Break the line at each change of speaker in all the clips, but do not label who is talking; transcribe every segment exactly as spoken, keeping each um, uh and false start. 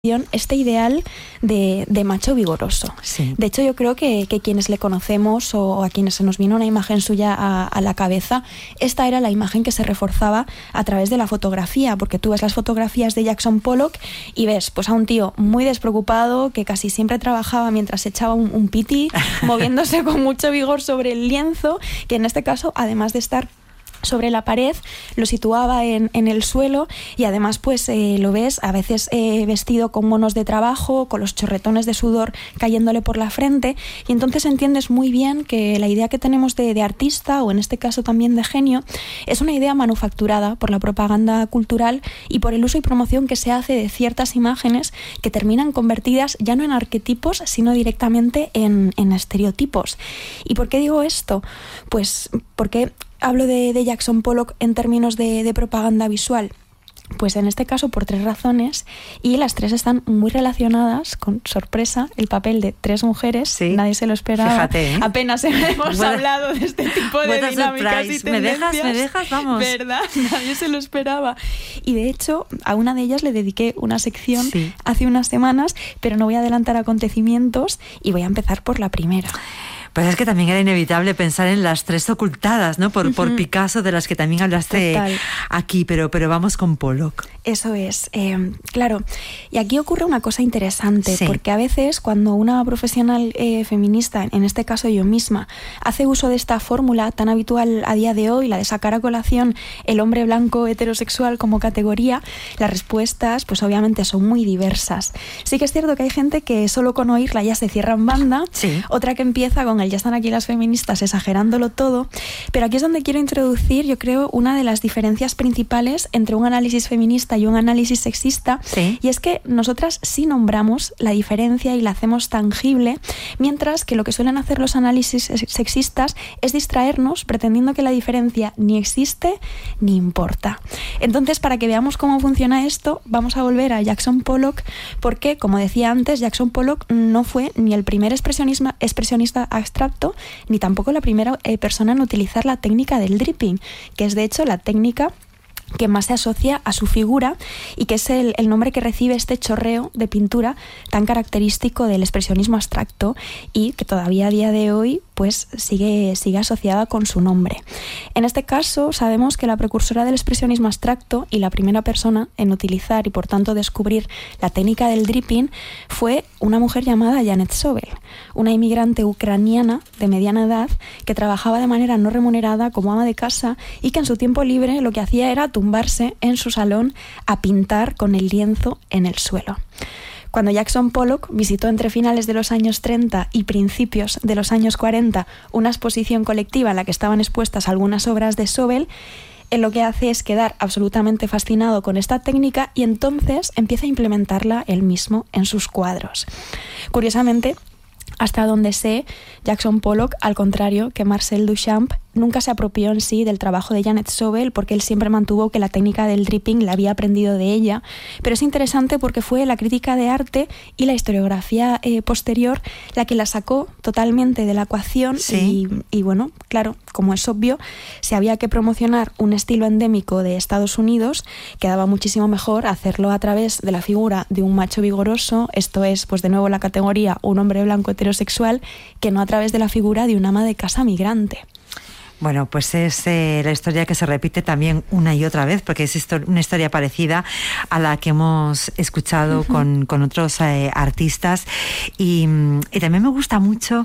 este ideal de, de macho vigoroso.
Sí.
De hecho, yo creo que, que quienes le conocemos o, o a quienes se nos vino una imagen suya a, a la cabeza, esta era la imagen que se reforzaba a través de la fotografía, porque tú ves las fotografías de Jackson Pollock y ves pues a un tío muy despreocupado que casi siempre trabajaba mientras echaba un, un piti, moviéndose con mucho vigor sobre el lienzo, que en este caso, además de estar sobre la pared, lo situaba en, en el suelo y además pues eh, lo ves a veces eh, vestido con monos de trabajo, con los chorretones de sudor cayéndole por la frente, y entonces entiendes muy bien que la idea que tenemos de, de artista, o en este caso también de genio, es una idea manufacturada por la propaganda cultural y por el uso y promoción que se hace de ciertas imágenes que terminan convertidas ya no en arquetipos, sino directamente en, en estereotipos. ¿Y por qué digo esto? Pues porque hablo de, de Jackson Pollock en términos de, de propaganda visual. Pues en este caso por tres razones, y las tres están muy relacionadas con, sorpresa, el papel de tres mujeres. Sí. Nadie se lo esperaba.
Fíjate, ¿eh?
Apenas hemos
Buena,
hablado de este tipo de dinámicas y tendencias.
¿Me dejas? ¿Me dejas? Vamos.
¿Verdad? Nadie se lo esperaba. Y de hecho, a una de ellas le dediqué una sección sí. hace unas semanas, pero no voy a adelantar acontecimientos y voy a empezar por la primera.
Pues es que también era inevitable pensar en las tres ocultadas, ¿no? Por, uh-huh. por Picasso, de las que también hablaste Total. aquí, pero, pero vamos con Pollock.
Eso es, eh, claro. Y aquí ocurre una cosa interesante,
sí.
porque a veces cuando una profesional eh, feminista, en este caso yo misma, hace uso de esta fórmula tan habitual a día de hoy, la de sacar a colación el hombre blanco heterosexual como categoría, las respuestas pues obviamente son muy diversas. Sí que es cierto que hay gente que solo con oírla ya se cierra en banda,
sí.
otra que empieza con el ya están aquí las feministas exagerándolo todo, pero aquí es donde quiero introducir, yo creo, una de las diferencias principales entre un análisis feminista y un análisis sexista,
sí.
y es que nosotras sí nombramos la diferencia y la hacemos tangible, mientras que lo que suelen hacer los análisis sexistas es distraernos pretendiendo que la diferencia ni existe ni importa. Entonces, para que veamos cómo funciona esto, vamos a volver a Jackson Pollock, porque, como decía antes, Jackson Pollock no fue ni el primer expresionista, expresionista abstracto, ni tampoco la primera eh, persona en utilizar la técnica del dripping, que es de hecho la técnica que más se asocia a su figura y que es el, el nombre que recibe este chorreo de pintura tan característico del expresionismo abstracto y que todavía a día de hoy pues sigue, sigue asociada con su nombre. En este caso sabemos que la precursora del expresionismo abstracto y la primera persona en utilizar y por tanto descubrir la técnica del dripping fue una mujer llamada Janet Sobel, una inmigrante ucraniana de mediana edad que trabajaba de manera no remunerada como ama de casa y que en su tiempo libre lo que hacía era tumbarse en su salón a pintar con el lienzo en el suelo. Cuando Jackson Pollock visitó entre finales de los años treinta y principios de los años cuarenta una exposición colectiva en la que estaban expuestas algunas obras de Sobel, él lo que hace es quedar absolutamente fascinado con esta técnica y entonces empieza a implementarla él mismo en sus cuadros. Curiosamente, hasta donde sé, Jackson Pollock, al contrario que Marcel Duchamp, nunca se apropió en sí del trabajo de Janet Sobel porque él siempre mantuvo que la técnica del dripping la había aprendido de ella, pero es interesante porque fue la crítica de arte y la historiografía eh, posterior la que la sacó totalmente de la ecuación.
¿Sí?
y, y bueno, claro, como es obvio, si había que promocionar un estilo endémico de Estados Unidos, quedaba muchísimo mejor hacerlo a través de la figura de un macho vigoroso, esto es, pues de nuevo la categoría un hombre blanco heterosexual, que no a través de la figura de un ama de casa migrante.
Bueno, pues es eh, la historia que se repite también una y otra vez, porque es histor- una historia parecida a la que hemos escuchado uh-huh. con, con otros eh, artistas. Y, y también me gusta mucho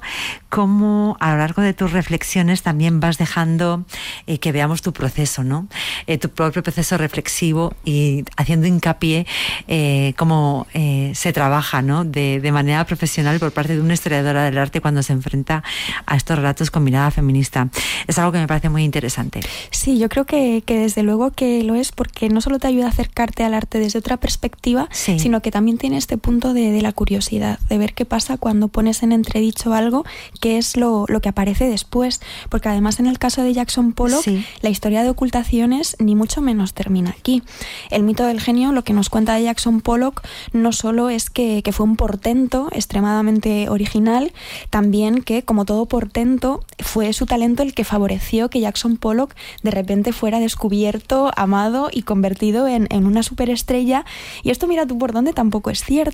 cómo a lo largo de tus reflexiones también vas dejando eh, que veamos tu proceso, ¿no? Eh, tu propio proceso reflexivo y haciendo hincapié eh, cómo eh, se trabaja, ¿no? De, de manera profesional por parte de una historiadora del arte cuando se enfrenta a estos relatos con mirada feminista. Es algo que me parece muy interesante.
Sí, yo creo que, que desde luego que lo es, porque no solo te ayuda a acercarte al arte desde otra perspectiva, sí. sino que también tiene este punto de, de la curiosidad, de ver qué pasa cuando pones en entredicho algo, qué es lo, lo que aparece después, porque además en el caso de Jackson Pollock, sí. la historia de ocultaciones ni mucho menos termina aquí. El mito del genio, lo que nos cuenta de Jackson Pollock, no solo es que, que fue un portento extremadamente original, también que, como todo portento, fue su talento el que favoreció pareció que Jackson Pollock de repente fuera descubierto, amado y convertido en, en una superestrella. Y esto, mira tú por dónde, tampoco es cierto.